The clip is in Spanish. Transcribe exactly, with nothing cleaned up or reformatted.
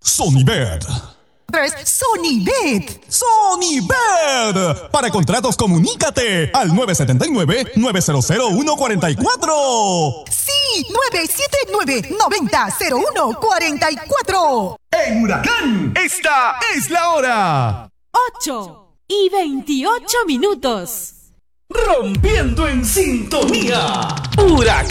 Sonibet. tres Sonibet. Sonibet. Para contratos, comunícate al nueve siete nueve, nueve cero cero, uno cuatro cuatro. Sí, nueve siete nueve, nueve cero cero uno cuatro cuatro. En Huracán, esta es la hora. ocho y veintiocho minutos. Rompiendo en sintonía. Huracán.